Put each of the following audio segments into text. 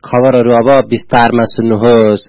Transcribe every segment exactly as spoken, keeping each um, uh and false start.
खबरहरू अब विस्तारमा सुन्नुहोस्।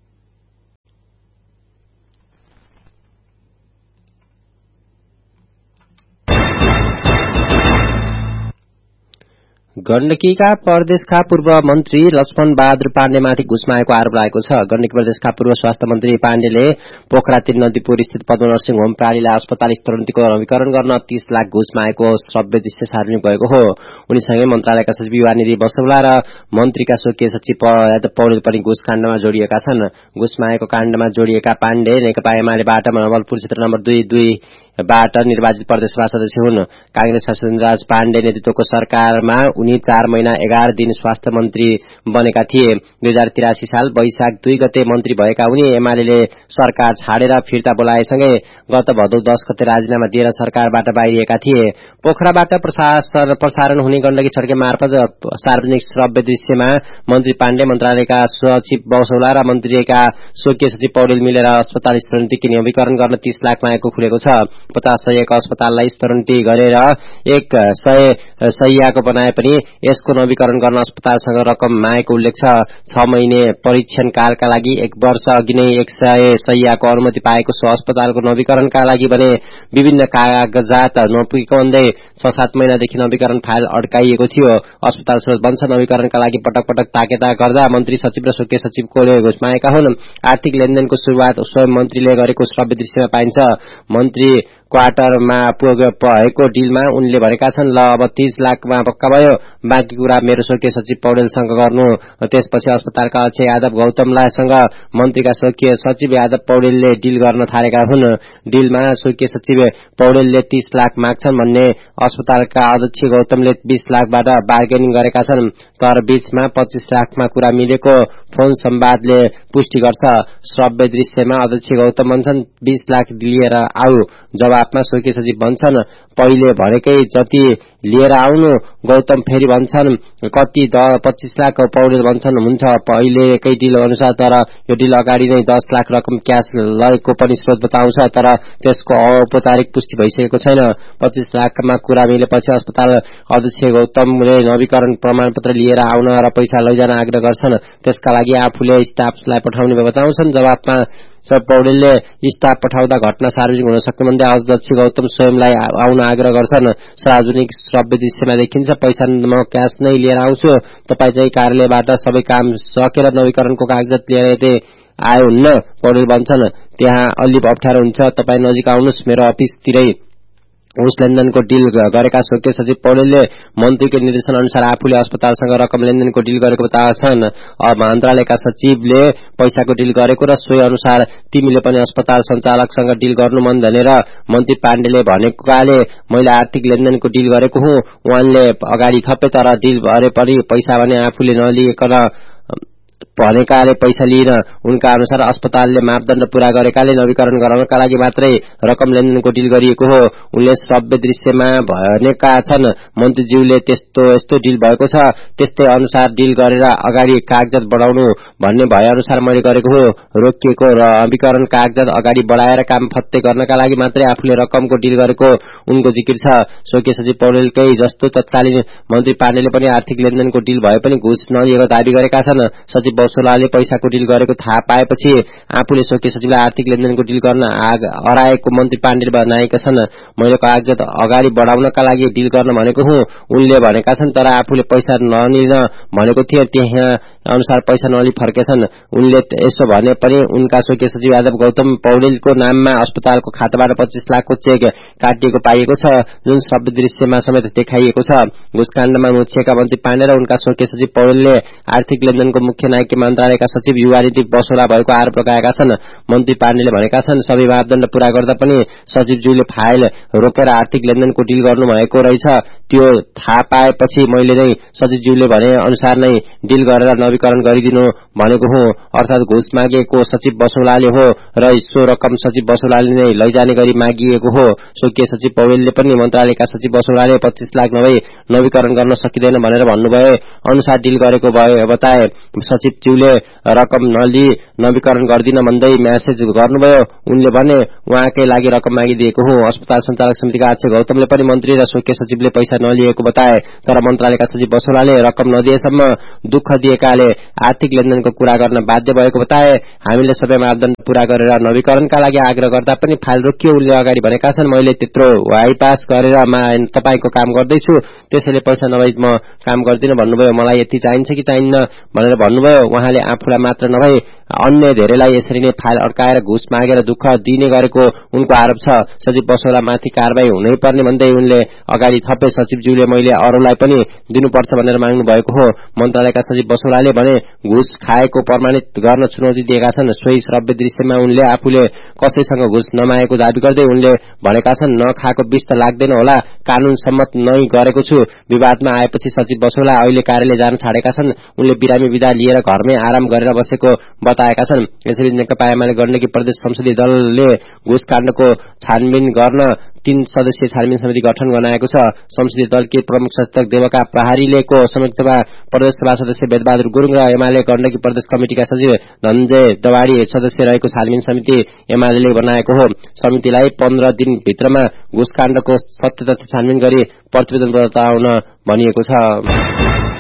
गण्डकीका प्रदेशका पूर्व मन्त्री लक्ष्मण बहादुर पाण्डेमाथि घुसमागेको आरोप लागेको छ। गण्डकी प्रदेशका पूर्व स्वास्थ्य मन्त्री पाण्डेले पोखरा तीन नदीपुर स्थित पद्मनरसिंह होम प्रणालीलाई अस्पताल स्तरोन्नतिको नवीकरण गर्न तीस लाख घुस मागेको श्रव्य दृश्य सार्वजनिक भएको हो। उनीसँगै मन्त्रालयका सचिव युवानिधि बसौला र मन्त्रीका स्वकीय सचिव यादव पौडेल पनि घुस काण्डमा जोडिएका छन्। घुस मागेको काण्डमा जोडिएका पाण्डे नेकपा एमालेबाट नवलपुर क्षेत्र नम्बर दुई दुई बाट निर्वाचित प्रदेशसभा सदस्य हुन्। कांग्रेसका सुरेन्द्रराज पाण्डे नेतृत्वको सरकारमा उनी चार महिना एघार दिन स्वास्थ्य मन्त्री बनेका थिए। दुई हजार तिरासी साल वैशाख दुई गते मन्त्री भएका उनी एमाले सरकार छाडेर फिर्ता बोलाएसँगै गत भदौ दस गते राजीनामा दिएर सरकारबाट बाहिरिएका थिए। पोखराबाट प्रशासन प्रसारण हुने गण्डकी छड्के मार्फत सार्वजनिक श्रव्य दृश्यमा मन्त्री पाण्डे, मन्त्रालयका सचिव बसौला र मन्त्रीका स्वकीय सचिव पौडेल मिलेर अस्पताल स्तरोन्नति नवीकरण गर्न तीस लाख मागेको खुलेको छ। पचास सयको अस्पताललाई स्तरोन्नति गरेर एक सय सयको बनाए पनि यसको नवीकरण गर्न अस्पतालसँग रकम मागेको उल्लेख छ। छ महिने परीक्षण कालका लागि एक वर्ष अघि नै एक सय सयको अनुमति पाएको सो अस्पतालको नवीकरणका लागि भने विभिन्न कागजात नपुगिँदै छ सात महिनादेखि नवीकरण फाइल अड्काइएको थियो। अस्पताल स्रोत बन्छ नवीकरणका लागि पटक पटक ताकेता गर्दा मन्त्री सचिव र स्वकीय सचिवकोले घुस मागेका हुन्। आर्थिक लेनदेनको शुरूआत स्वयं मन्त्रीले गरेको श्रव्य दृश्यमा पाइन्छ। मन्त्री क्वार्टरमा भएको डिलमा उनले भनेका छन्, ल अब तीस लाखमा पक्का भयो, बाँकी कुरा मेरो स्वकीय सचिव पौडेलसँग गर्नु। त्यसपछि अस्पतालका अध्यक्ष यादव गौतमलाईसँग मन्त्रीका स्वकीय सचिव यादव पौडेलले डिल गर्न थालेका हुन्। डिलमा स्वकीय सचिव पौडेलले तीस लाख माग्छन् भन्ने अस्पतालका अध्यक्ष गौतमले बीस लाखबाट बार्गेनिङ गरेका छन्। तर बीचमा पच्चीस लाखमा कुरा मिलेको फोन संवादले पुष्टि गर्छ। श्रव्य दृश्यमा अध्यक्ष गौतम भन्छन् बीस लाख लिएर आऊ, जवाफमा स्वकीय सचिव भन्छन् पहिले भनेकै जति लिएर आउनु। गौतम फेरि भन्छन् कति पच्चीस लाख, पौडेल भन्छन् हुन्छ पहिलेकै डिल अनुसार, तर यो डिल अगाडि नै दस लाख रकम क्याश लगेको पनि स्रोत बताउँछ, तर त्यसको औपचारिक पुष्टि भइसकेको छैन। पच्चीस लाखमा कुरा मिलेपछि अस्पताल अध्यक्ष गौतमले नवीकरण प्रमाणपत्र लिएर आउन र पैसा लैजान आग्रह गर्छन्। त्यसका लागि आफूले स्टाफलाई पठाउने बताउँछन्। जवाफमा सब पौडेलले स्टाफ पठाउँदा घटना सार्वजनिक हुन सक्ने भन्दै अध्यक्ष गौतम स्वयंलाई आउन आग्रह गर्छन्। सार्वजनिक श्रव्य दृश्यमा देखिन्छ, पैसा म क्याश नै लिएर आउँछु, तपाईँ चाहिँ कार्यालयबाट सबै काम सकेर नवीकरणको कागजात लिएर यतै आयो हुन्न। पौडेल भन्छन् त्यहाँ अलि अप्ठ्यारो हुन्छ, तपाईँ नजिक आउनुहोस् मेरो अफिसतिरै। घुस लेनदेनको डिल गरेका स्वकीय सचिव पौडेलले मन्त्रीको निर्देशन अनुसार आफूले अस्पतालसँग रकम लेनदेनको डिल गरेको बताएछन्। अब मन्त्रालयका सचिवले पैसाको डिल गरेको र सोही अनुसार तिमीले पनि अस्पताल सञ्चालकसँग डिल गर्नु मन भनेर मन्त्री पाण्डेले भनेकाले मैले आर्थिक लेनदेनको डिल गरेको हुँ। उहाँले अगाडि थपे, तर डिल भरे पनि पैसा भने आफूले नलिएकन भनेकाले पैसा लिइन। उनका अनुसार अस्पतालले मापदण्ड पूरा गरेकाले नवीकरण गराउनका लागि मात्रै रकम लेनदेनको डिल गरिएको हो। उनले श्रव्य दृश्यमा भनेका छन् मन्त्रीज्यूले त्यस्तो यस्तो डिल भएको छ, त्यस्तै अनुसार डिल गरेर अगाडि कागजात बढाउनु भन्ने भए अनुसार मैले गरेको हो। रोकिएको र नवीकरण कागजात अगाडि बढाएर काम फत्ते गर्नका लागि मात्रै आफूले रकमको डिल गरेको उनको जिकिर छ। स्वकीय सचिव पौडेलकै जस्तो तत्कालीन मन्त्री पाण्डेले पनि आर्थिक लेनदेनको डिल भए पनि घुस नलिएको दावी गरेका छन्। सचिव बसौलाले पैसाको डिल गरेको थाहा पाएपछि आफूले स्वकीय सचिवलाई आर्थिक लेनदेनको डिल गर्न हराएको मन्त्री पाण्डेले बनाएका छन्। मैले कागजात अगाडि बढाउनका लागि डिल गर्न भनेको हुँ उनले भनेका छन्, तर आफूले पैसा नलिन भनेको थिए, त्यहाँ अनुसार पैसा नलि फर्केछन्। उनले यसो भने पनि उनका स्वकीय सचिव यादव गौतम पौडेलको नाममा अस्पतालको खाताबाट पच्चीस लाखको चेक काटिएको पाइएको छ, जुन शब्द दृश्यमा समेत देखाइएको छ। घुसकाण्डमा मुछिएका मन्त्री पाण्डे र उनका स्वकीय सचिव पौडेलले आर्थिक लेनदेनको मुख्य नायक मन्त्रालयका सचिव युवानिधि बसौला भएको आरोप लगाएका छन्। मन्त्री पाण्डेले भनेका छन् सबै मापदण्ड पूरा गर्दा पनि सचिवज्यूले फाइल रोकेर आर्थिक लेनदेनको डिल गर्नु भएको रहेछ। त्यो थाहा पाएपछि मैले नै सचिवज्यूले भने अनुसार नै डिल गरेर नवीकरण गरिदिनु भनेको हुँ, अर्थात घुस मागेको सचिव बसौलाले हो र सो रकम सचिव बसौलाले नै लैजाने गरी मागिएको हो। स्वकीय सचिव पौडेलले पनि मन्त्रालयका सचिव बसौलाले पच्चीस लाख नभई नवीकरण गर्न सकिँदैन भनेर भन्नुभए अनुसार डिल गरेको भए बताए। सचिवज्यूले रकम नलि नवीकरण गर्दिन भन्दै म्यासेज गर्नुभयो। उनले भने उहाँकै लागि रकम मागिदिएको हुँ। अस्पताल सञ्चालक समितिका अध्यक्ष गौतमले पनि मन्त्री र स्वकीय सचिवले पैसा नलिएको बताए, तर मन्त्रालयका सचिव बसौलाले रकम नदिएसम्म दुःख दिएकाले आर्थिक लेनदेनको कुरा गर्न बाध्य भएको बताए। हामीले सबै मापदण्ड पूरा गरेर नवीकरणका लागि आग्रह गर्दा पनि फाइल रोकियो। उनले अगाडि भनेका छन्, मैले त्यत्रो वाइपास गरेर तपाईको काम गर्दैछु, त्यसैले पैसा नभई म काम गर्दिन भन्नुभयो। मलाई यति चाहिन्छ कि चाहिन्न भनेर भन्नुभयो। उहाँले आफूलाई मात्र नभई अन्य धेरैलाई यसरी नै फाइल अड्काएर घुस मागेर दुःख दिने गरेको उनको आरोप छ। सचिव बसोला माथि कारबाही हुनै पर्ने भन्दै उनले अगाडि थपे, सचिवज्यूले मैले अरूलाई पनि दिनुपर्छ भनेर माग्नु भएको हो। मन्त्रालयका सचिव बसोलाले भने घुस खाएको प्रमाणित गर्न चुनौती दिएका छन्। सोही श्रव्य दृश्यमा उनले आफूले कसैसँग घुस नमागेको दाबी गर्दै उनले भनेका छन्, नखाएको विष त लाग्दैन होला, कानून सम्मत नै गरेको छु। विवादमा आएपछि सचिव बसोला अहिले कार्यालय जान छाडेका छन्। उनले बिरामी विदा लिएर घरमै आराम गरेर बसेको बताएका छन्। यसैबीच नेकपा एमाले गण्डकी प्रदेश संसदीय दलले घुस काण्डको छानबिन गर्न तीन सदस्यीय छानबिन समिति गठन गराएको छ। संसदीय दलकी प्रमुख सचेतक देवका प्रहारीलेको संयुक्तमा प्रदेश सभा सदस्य वेदबहादुर गुरुङ र एमाले गण्डकी प्रदेश कमिटिका सचिव धनञ्जय दवाडी सदस्य रहेको छानबिन समिति एमाले बनाएको हो। समितिलाई पन्ध्र दिन भित्रमा घुस काण्डको सत्य तथ्य छानबिन गरी प्रतिवेदन बताउन भनिएको छ।